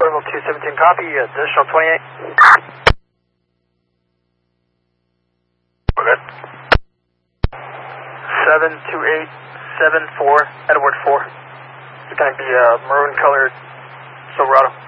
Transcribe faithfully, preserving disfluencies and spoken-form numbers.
Level two seventeen, copy, additional twenty-eight. Okay. seven two eight seven four, Edward four. It's going to be a maroon colored Silverado.